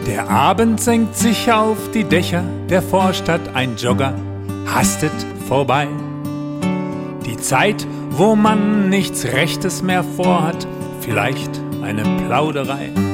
Der Abend senkt sich auf die Dächer der Vorstadt, ein Jogger hastet vorbei. Die Zeit, wo man nichts Rechtes mehr vorhat, vielleicht eine Plauderei.